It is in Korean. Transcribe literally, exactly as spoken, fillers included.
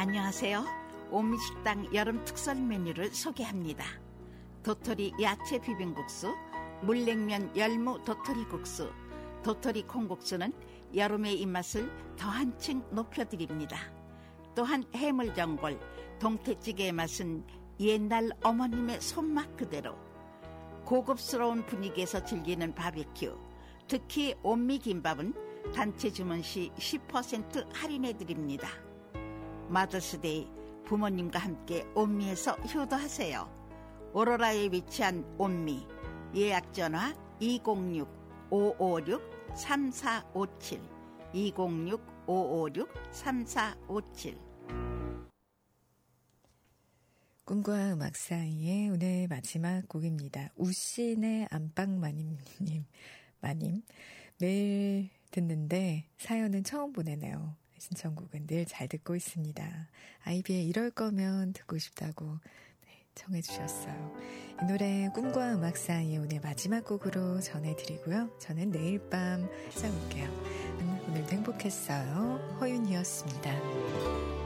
안녕하세요. 오미식당 여름 특설 메뉴를 소개합니다. 도토리 야채 비빔국수, 물냉면 열무 도토리 국수, 도토리 콩국수는 여름의 입맛을 더 한층 높여드립니다. 또한 해물전골, 동태찌개의 맛은 옛날 어머님의 손맛 그대로. 고급스러운 분위기에서 즐기는 바비큐, 특히 온미김밥은 단체 주문 시 십 퍼센트 할인해드립니다. 마더스데이, 부모님과 함께 온미에서 효도하세요. 오로라에 위치한 온미, 예약전화 이공육 오오육 삼사오칠, 이공육 오오육 삼사오칠. 꿈과 음악 사이의 오늘 마지막 곡입니다. 우신의 안방마님, 마님. 매일 듣는데 사연은 처음 보내네요. 신청곡은 늘 잘 듣고 있습니다. 아이비의 이럴 거면 듣고 싶다고 네, 청해 주셨어요. 이 노래 꿈과 음악 사이의 오늘 마지막 곡으로 전해드리고요. 저는 내일 밤 찾아올게요. 오늘도 행복했어요. 허윤이었습니다.